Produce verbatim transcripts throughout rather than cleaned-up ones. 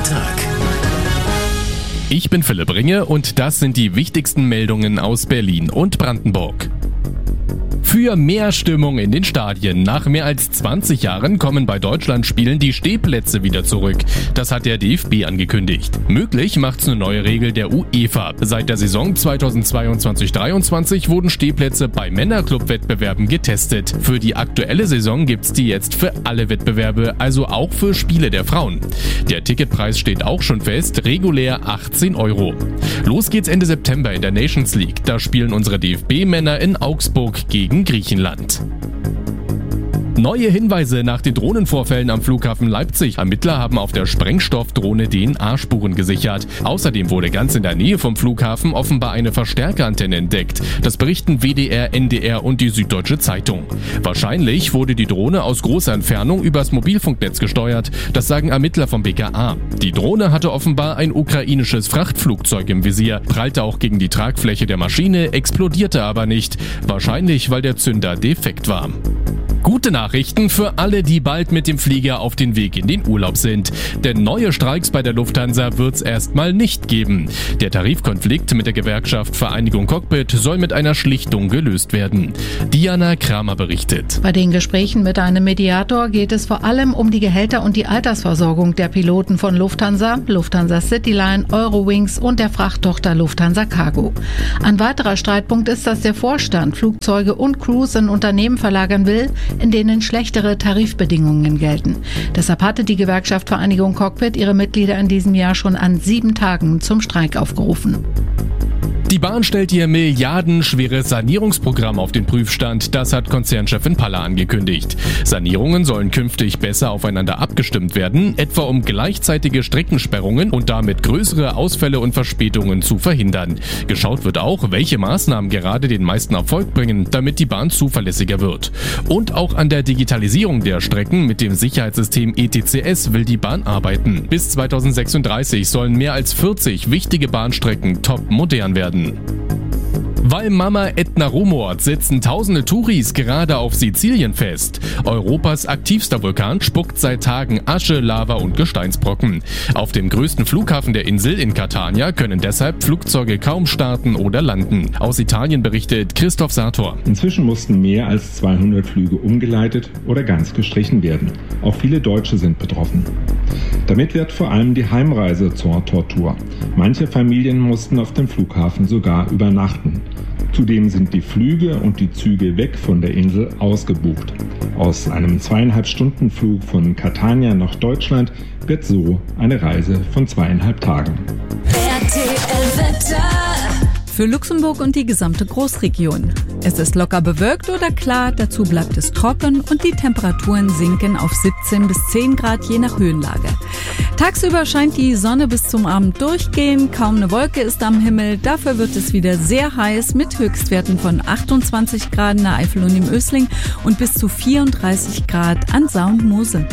Tag. Ich bin Philipp Ringe und das sind die wichtigsten Meldungen aus Berlin und Brandenburg. Für mehr Stimmung in den Stadien. Nach mehr als zwanzig Jahren kommen bei Deutschlandspielen die Stehplätze wieder zurück. Das hat der D F B angekündigt. Möglich macht's eine neue Regel der UEFA. Seit der Saison zweitausendzweiundzwanzig dreiundzwanzig wurden Stehplätze bei Männerclub-Wettbewerben getestet. Für die aktuelle Saison gibt's die jetzt für alle Wettbewerbe, also auch für Spiele der Frauen. Der Ticketpreis steht auch schon fest, regulär achtzehn Euro. Los geht's Ende September in der Nations League. Da spielen unsere D F B-Männer in Augsburg gegen Griechenland. Neue Hinweise nach den Drohnenvorfällen am Flughafen Leipzig. Ermittler haben auf der Sprengstoffdrohne D N A-Spuren gesichert. Außerdem wurde ganz in der Nähe vom Flughafen offenbar eine Verstärkerantenne entdeckt. Das berichten W D R, N D R und die Süddeutsche Zeitung. Wahrscheinlich wurde die Drohne aus großer Entfernung übers Mobilfunknetz gesteuert. Das sagen Ermittler vom B K A. Die Drohne hatte offenbar ein ukrainisches Frachtflugzeug im Visier, prallte auch gegen die Tragfläche der Maschine, explodierte aber nicht. Wahrscheinlich, weil der Zünder defekt war. Gute Nachrichten für alle, die bald mit dem Flieger auf den Weg in den Urlaub sind. Denn neue Streiks bei der Lufthansa wird's erstmal nicht geben. Der Tarifkonflikt mit der Gewerkschaft Vereinigung Cockpit soll mit einer Schlichtung gelöst werden. Diana Kramer berichtet. Bei den Gesprächen mit einem Mediator geht es vor allem um die Gehälter und die Altersversorgung der Piloten von Lufthansa, Lufthansa Cityline, Eurowings und der Frachttochter Lufthansa Cargo. Ein weiterer Streitpunkt ist, dass der Vorstand Flugzeuge und Crews in Unternehmen verlagern will, in denen schlechtere Tarifbedingungen gelten. Deshalb hatte die Gewerkschaft Vereinigung Cockpit ihre Mitglieder in diesem Jahr schon an sieben Tagen zum Streik aufgerufen. Die Bahn stellt ihr milliardenschweres Sanierungsprogramm auf den Prüfstand. Das hat Konzernchefin Paller angekündigt. Sanierungen sollen künftig besser aufeinander abgestimmt werden, etwa um gleichzeitige Streckensperrungen und damit größere Ausfälle und Verspätungen zu verhindern. Geschaut wird auch, welche Maßnahmen gerade den meisten Erfolg bringen, damit die Bahn zuverlässiger wird. Und auch an der Digitalisierung der Strecken mit dem Sicherheitssystem E T C S will die Bahn arbeiten. Bis zweitausendsechsunddreißig sollen mehr als vierzig wichtige Bahnstrecken top modern werden. Weil Mama Ätna rumort, sitzen tausende Touris gerade auf Sizilien fest. Europas aktivster Vulkan spuckt seit Tagen Asche, Lava und Gesteinsbrocken. Auf dem größten Flughafen der Insel in Catania können deshalb Flugzeuge kaum starten oder landen. Aus Italien berichtet Christoph Sator. Inzwischen mussten mehr als zweihundert Flüge umgeleitet oder ganz gestrichen werden. Auch viele Deutsche sind betroffen. Damit wird vor allem die Heimreise zur Tortur. Manche Familien mussten auf dem Flughafen sogar übernachten. Zudem sind die Flüge und die Züge weg von der Insel ausgebucht. Aus einem zweieinhalb Stunden Flug von Catania nach Deutschland wird so eine Reise von zweieinhalb Tagen. R T L-Wetter. Für Luxemburg und die gesamte Großregion. Es ist locker bewölkt oder klar, dazu bleibt es trocken und die Temperaturen sinken auf siebzehn bis zehn Grad je nach Höhenlage. Tagsüber scheint die Sonne bis zum Abend durchgehend, kaum eine Wolke ist am Himmel, dafür wird es wieder sehr heiß mit Höchstwerten von achtundzwanzig Grad in der Eifel und im Ösling und bis zu vierunddreißig Grad an Saar und Mosel.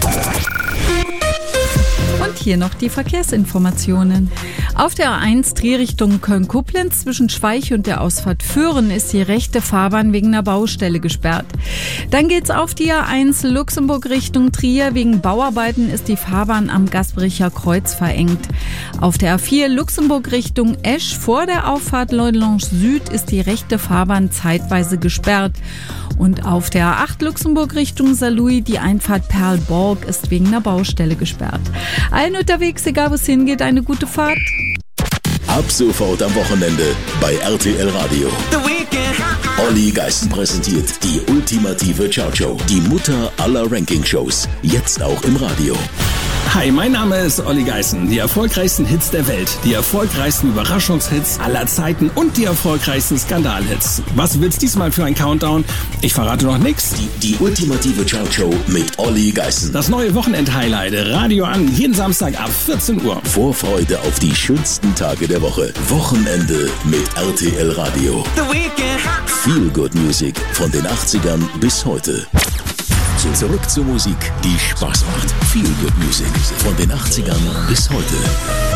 Und hier noch die Verkehrsinformationen. Auf der A eins Drehrichtung Köln-Koblenz zwischen Schweich und der Ausfahrt Föhren ist die rechte Fahrbahn wegen einer Baustelle gesperrt. Dann geht's auf die A eins Luxemburg Richtung Trier. Wegen Bauarbeiten ist die Fahrbahn am Gasbricher Kreuz verengt. Auf der A vier Luxemburg Richtung Esch vor der Auffahrt Leudelange Süd ist die rechte Fahrbahn zeitweise gesperrt. Und auf der A acht Luxemburg Richtung Saarlouis die Einfahrt Perlborg ist wegen einer Baustelle gesperrt. Allen unterwegs, egal wo es hingeht, eine gute Fahrt. Ab sofort am Wochenende bei R T L Radio. The Weekend. Olli Geißen präsentiert die ultimative Chartshow. Die Mutter aller Ranking-Shows. Jetzt auch im Radio. Hi, mein Name ist Olli Geißen. Die erfolgreichsten Hits der Welt, die erfolgreichsten Überraschungshits aller Zeiten und die erfolgreichsten Skandalhits. Was wird's diesmal für ein Countdown? Ich verrate noch nichts. Die, die ultimative Chartshow mit Olli Geißen. Das neue Wochenend-Highlight. Radio an, jeden Samstag ab vierzehn Uhr. Vorfreude auf die schönsten Tage der Woche. Wochenende mit R T L Radio. The Weekend. Feel Good Music von den achtzigern bis heute. Zurück zur Musik, die Spaß macht. Feel Good Music von den achtzigern bis heute.